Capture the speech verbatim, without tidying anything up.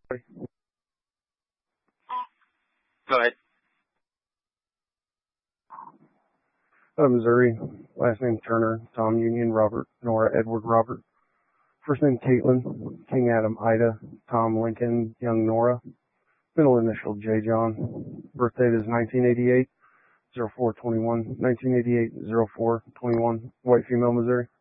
Go ahead. Uh, Missouri. Last name Turner. Tom Union Robert. Nora Edward Robert. First name Caitlin. King Adam Ida. Tom Lincoln. Young Nora. Middle initial J John. Birth date is nineteen eighty-eight. oh four twenty-one. nineteen eighty-eight. oh four twenty-one. White female Missouri.